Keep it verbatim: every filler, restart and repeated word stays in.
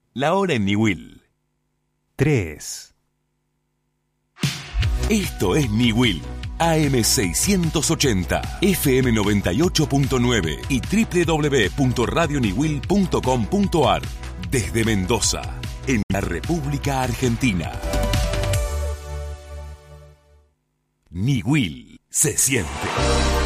La hora en Niwil. tres. Esto es Niwil. A M seiscientos ochenta, F M noventa y ocho punto nueve y doble u doble u doble u punto radio niwil punto com punto a r. Desde Mendoza, en la República Argentina. Niwil se siente.